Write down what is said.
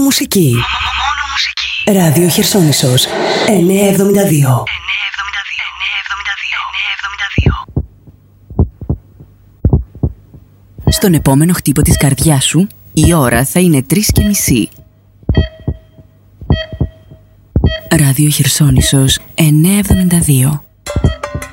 μουσική. Ράδιο Χερσόνησος 972. Στον επόμενο χτύπο της καρδιάς σου, η ώρα θα είναι 3:30. Ράδιο Χερσόνησος 972.